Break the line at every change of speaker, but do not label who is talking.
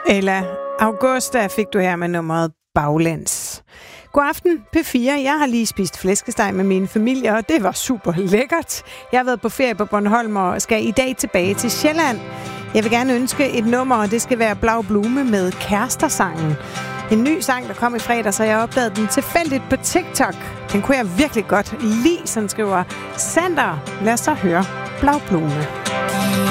Eller Augusta fik du her med nummeret Baglæns. God aften, P4. Jeg har lige spist flæskesteg med min familie, og det var super lækkert. Jeg har været på ferie på Bornholm og skal i dag tilbage til Sjælland. Jeg vil gerne ønske et nummer, og det skal være Blau Blume med Kærester-sangen. En ny sang, der kom i fredag, så jeg opdagede den tilfældigt på TikTok. Den kunne jeg virkelig godt lide, sådan skriver Sander. Lad os så høre Blau Blume.